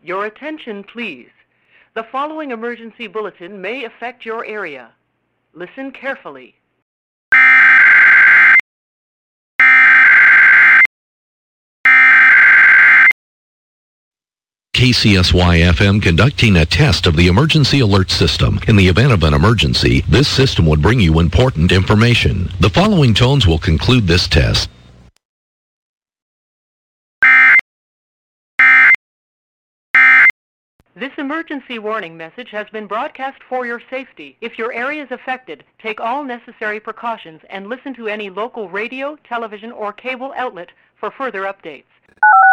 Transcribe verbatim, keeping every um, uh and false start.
Your attention, please. The following emergency bulletin may affect your area. Listen carefully. K C S Y F M conducting a test of the emergency alert system. In the event of an emergency, this system would bring you important information. The following tones will conclude this test. This emergency warning message has been broadcast for your safety. If your area is affected, take all necessary precautions and listen to any local radio, television, or cable outlet for further updates.